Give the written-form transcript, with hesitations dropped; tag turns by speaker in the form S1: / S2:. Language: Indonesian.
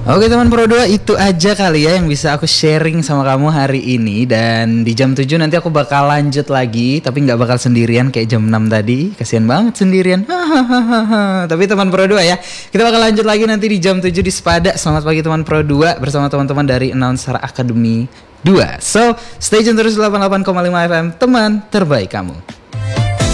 S1: Oke teman Pro 2, itu aja kali ya yang bisa aku sharing sama kamu hari ini. Dan di jam 7 nanti aku bakal lanjut lagi, tapi gak bakal sendirian kayak jam 6 tadi. Kasian banget sendirian. Tapi teman Pro 2 ya, kita bakal lanjut lagi nanti di jam 7 di Sepada. Selamat pagi teman Pro 2 bersama teman-teman dari Announcer Academy 2. So, stay tune terus 88,5 FM, teman terbaik kamu.